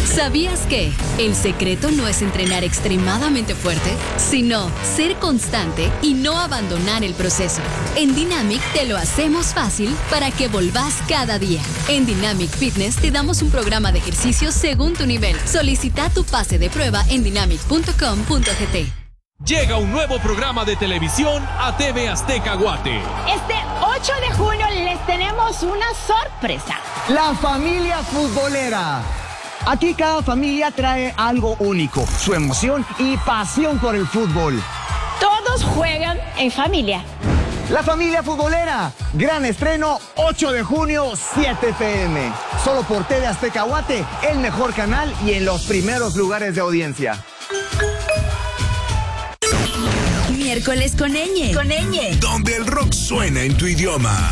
¿Sabías que el secreto no es entrenar extremadamente fuerte, sino ser constante y no abandonar el proceso? En Dynamic te lo hacemos fácil para que volvás cada día. En Dynamic Fitness te damos un programa de ejercicios según tu nivel. Solicita tu pase de prueba en dynamic.com.gt. Llega un nuevo programa de televisión a TV Azteca Guate. Este 8 de junio les tenemos una sorpresa. La familia futbolera. Aquí cada familia trae algo único, su emoción y pasión por el fútbol. Todos juegan en familia. La familia futbolera, gran estreno 8 de junio, 7 p.m. Solo por TV Azteca Guate, el mejor canal y en los primeros lugares de audiencia. Miércoles con ñ. Donde el rock suena en tu idioma.